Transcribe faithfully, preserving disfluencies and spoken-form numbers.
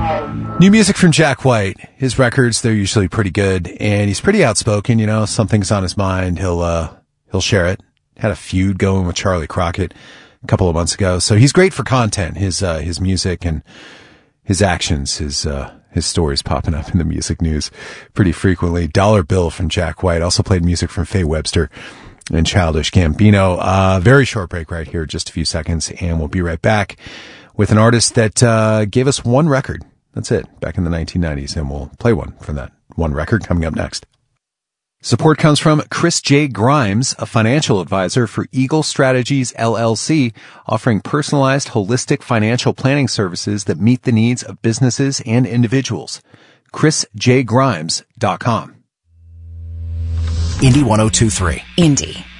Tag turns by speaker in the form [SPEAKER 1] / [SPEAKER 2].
[SPEAKER 1] New music from Jack White. His records, they're usually pretty good, and he's pretty outspoken, you know, something's on his mind, he'll, uh, he'll share it. Had a feud going with Charlie Crockett a couple of months ago, so he's great for content, his, uh, his music and his actions, his, uh, his stories popping up in the music news pretty frequently. Dollar Bill from Jack White, also played music from Faye Webster and Childish Gambino. Uh, very short break right here, just a few seconds, and we'll be right back with an artist that, uh, gave us one record. That's it, back in the nineteen nineties, and we'll play one from that one record coming up next. Support comes from Chris J. Grimes, a financial advisor for Eagle Strategies, L L C, offering personalized, holistic financial planning services that meet the needs of businesses and individuals. chris j grimes dot com.
[SPEAKER 2] Indy one oh two three.
[SPEAKER 3] Indy.